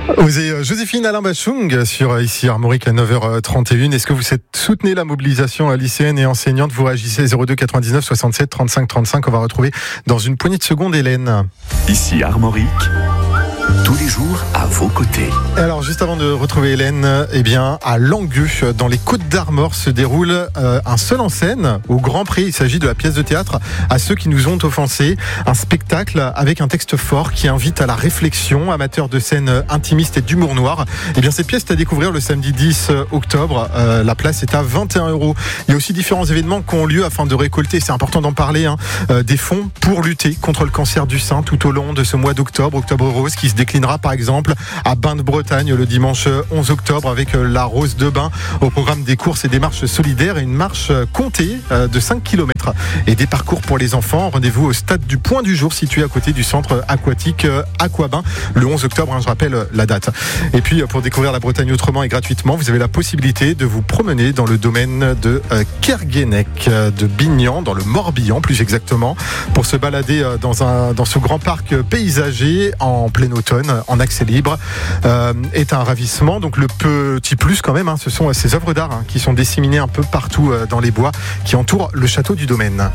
Osez Joséphine Alain Bachung sur ici Armorique à 9h31. Est-ce que vous soutenez la mobilisation lycéenne et enseignante? Vous réagissez 02 99 67 35 35. On va retrouver dans une poignée de secondes Hélène. Ici Armorique, tous les jours à vos côtés. Alors juste avant de retrouver Hélène, eh bien à Langueux, dans les Côtes d'Armor, se déroule un seul en scène au Grand Prix. Il s'agit de la pièce de théâtre À ceux qui nous ont offensés, un spectacle avec un texte fort qui invite à la réflexion. Amateur de scènes intimistes et d'humour noir, eh bien cette pièce est à découvrir le samedi 10 octobre. La place est à 21 €. Il y a aussi différents événements qui ont lieu afin de récolter, c'est important d'en parler, des fonds pour lutter contre le cancer du sein tout au long de ce mois d'octobre, Octobre Rose, qui se déclinera par exemple à Bain-de-Bretagne le dimanche 11 octobre avec la Rose de Bain. Au programme des courses et des marches solidaires et une marche comptée de 5 km et des parcours pour les enfants. Rendez-vous au stade du Point du Jour situé à côté du centre aquatique Aquabain le 11 octobre, je rappelle la date. Et puis pour découvrir la Bretagne autrement et gratuitement, vous avez la possibilité de vous promener dans le domaine de Kerguénec, de Bignan, dans le Morbihan plus exactement, pour se balader dans ce grand parc paysager en plein automne, en accès libre, est un ravissement. Donc le petit plus quand même, ce sont ces œuvres d'art qui sont disséminées un peu partout dans les bois qui entourent le château du domaine.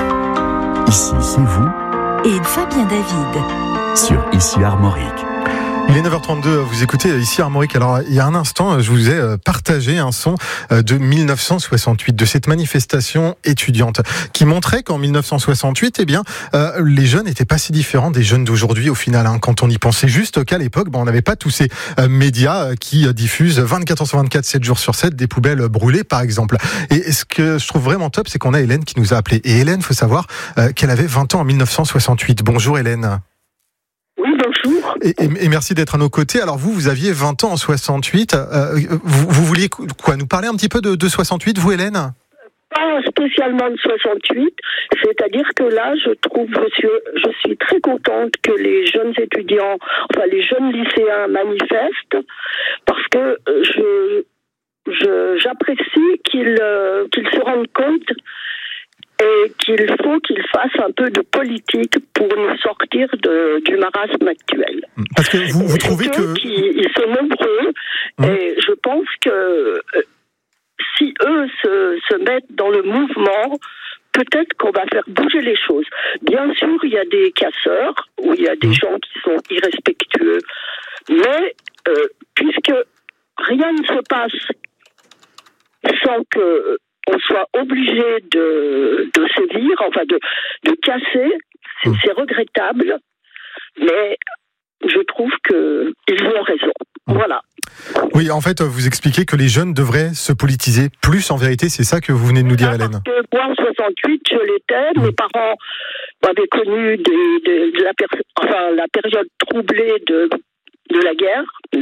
Ici, c'est vous et Fabien David sur Ici Armorique. Il est 9h32, vous écoutez Ici Armorique. Alors, il y a un instant, je vous ai partagé un son de 1968, de cette manifestation étudiante, qui montrait qu'en 1968, les jeunes n'étaient pas si différents des jeunes d'aujourd'hui, au final, quand on y pensait. Juste qu'à l'époque, on n'avait pas tous ces médias qui diffusent 24 h sur 24, 7 jours sur 7, des poubelles brûlées, par exemple. Et ce que je trouve vraiment top, c'est qu'on a Hélène qui nous a appelé. Et Hélène, faut savoir qu'elle avait 20 ans en 1968. Bonjour Hélène. Oui, bonjour. Et merci d'être à nos côtés. Alors vous aviez 20 ans en 68. Vous vouliez nous parler un petit peu de 68, vous Hélène ? Pas spécialement de 68, c'est-à-dire que là, je suis très contente que les jeunes étudiants, les jeunes lycéens manifestent, parce que j'apprécie qu'ils se rendent compte et qu'il faut qu'ils fassent un peu de politique pour nous sortir du marasme actuel. Parce que vous trouvez que... Ils sont nombreux, et je pense que si eux se mettent dans le mouvement, peut-être qu'on va faire bouger les choses. Bien sûr, il y a des casseurs, ou il y a des gens qui sont irrespectueux, mais puisque rien ne se passe sans que on soit obligé de sévir, de casser, c'est regrettable, mais je trouve qu'ils ont raison. Voilà. Oui, en fait, vous expliquez que les jeunes devraient se politiser plus, en vérité, c'est ça que vous venez de nous dire, Hélène. Moi, en 68, je l'étais, mes parents m'avaient connu la période troublée de la guerre,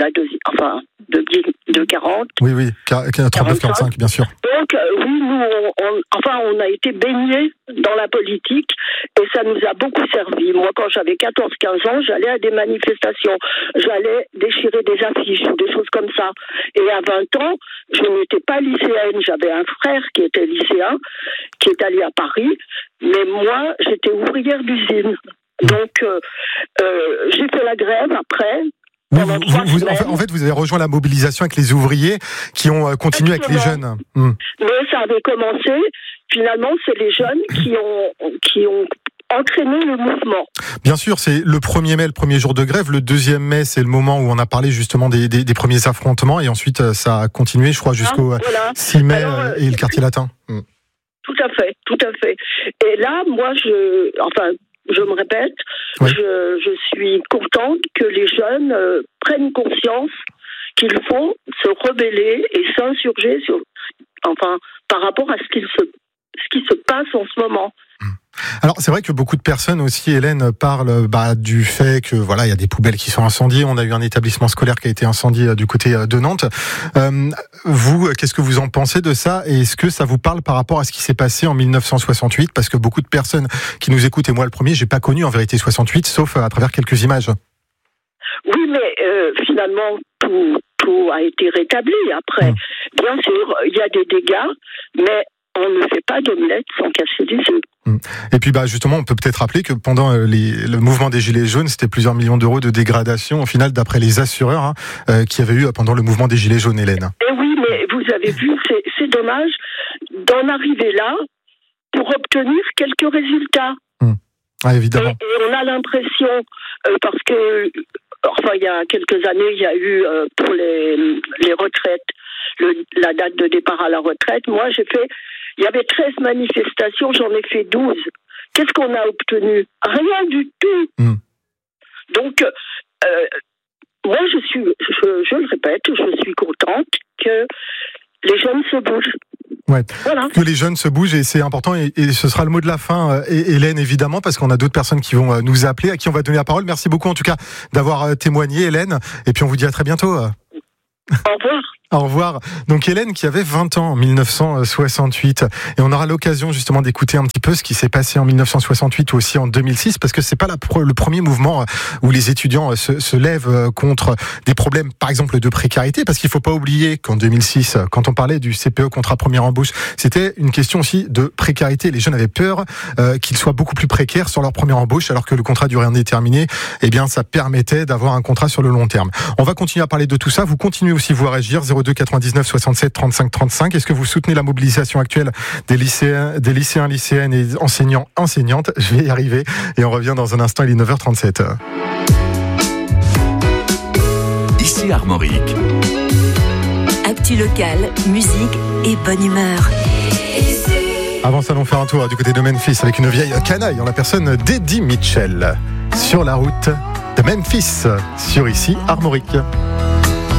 de 40. Oui, 39-45, bien sûr. Donc, oui, nous, on a été baignés dans la politique et ça nous a beaucoup servi. Moi, quand j'avais 14-15 ans, j'allais à des manifestations, j'allais déchirer des affiches ou des choses comme ça. Et à 20 ans, je n'étais pas lycéenne, j'avais un frère qui était lycéen, qui est allé à Paris, mais moi, j'étais ouvrière d'usine. Donc, j'ai fait la grève après. En fait, vous avez rejoint la mobilisation avec les ouvriers qui ont continué avec les jeunes. Mais ça avait commencé, finalement, c'est les jeunes qui ont entraîné le mouvement. Bien sûr, c'est le 1er mai, le premier jour de grève. Le 2e mai, c'est le moment où on a parlé justement des premiers affrontements. Et ensuite, ça a continué, je crois, jusqu'au 6 mai et le quartier latin. Tout à fait. Et là, moi, je me répète, oui. Je suis contente que les jeunes prennent conscience qu'il faut se rebeller et s'insurger par rapport à ce qui se passe en ce moment. Alors c'est vrai que beaucoup de personnes aussi, Hélène, parlent du fait que il y a des poubelles qui sont incendiées. On a eu un établissement scolaire qui a été incendié du côté de Nantes. Vous, qu'est-ce que vous en pensez de ça? Et est-ce que ça vous parle par rapport à ce qui s'est passé en 1968? Parce que beaucoup de personnes qui nous écoutent, et moi le premier, j'ai pas connu en vérité 68, sauf à travers quelques images. Oui, mais finalement tout a été rétabli après. Bien sûr, il y a des dégâts, mais on ne fait pas d'omelette sans casser des œufs. Et puis justement, on peut peut-être rappeler que pendant le mouvement des Gilets jaunes, c'était plusieurs millions d'euros de dégradation au final, d'après les assureurs qu'il y avait eu pendant le mouvement des Gilets jaunes, Hélène. Et oui, mais vous avez vu, c'est dommage d'en arriver là pour obtenir quelques résultats. Ah, évidemment. Et on a l'impression, parce que, il y a quelques années, il y a eu pour les retraites, la date de départ à la retraite. Moi, il y avait 13 manifestations, j'en ai fait 12. Qu'est-ce qu'on a obtenu? Rien du tout. Donc, moi, je le répète, je suis contente que les jeunes se bougent. Ouais. Voilà. Que les jeunes se bougent, et c'est important, et ce sera le mot de la fin, Hélène, évidemment, parce qu'on a d'autres personnes qui vont nous appeler, à qui on va donner la parole. Merci beaucoup en tout cas d'avoir témoigné, Hélène, et puis on vous dit à très bientôt. Au revoir. Au revoir. Donc Hélène qui avait 20 ans en 1968, et on aura l'occasion justement d'écouter un petit peu ce qui s'est passé en 1968 ou aussi en 2006, parce que c'est pas le premier mouvement où les étudiants se lèvent contre des problèmes, par exemple de précarité, parce qu'il faut pas oublier qu'en 2006, quand on parlait du CPE, contrat première embauche, c'était une question aussi de précarité. Les jeunes avaient peur qu'ils soient beaucoup plus précaires sur leur première embauche, alors que le contrat durée indéterminée, eh bien ça permettait d'avoir un contrat sur le long terme. On va continuer à parler de tout ça. Vous continuez aussi vous à réagir. 02 99 67 35 35. Est-ce que vous soutenez la mobilisation actuelle des lycéens, lycéennes et enseignantes? Je vais y arriver, et on revient dans un instant. Il est 9h37. Ici Armorique. Actu locale, musique et bonne humeur. Avant ça, allons faire un tour du côté de Memphis avec une vieille canaille en la personne d'Eddie Mitchell. Sur la route de Memphis, sur Ici Armorique.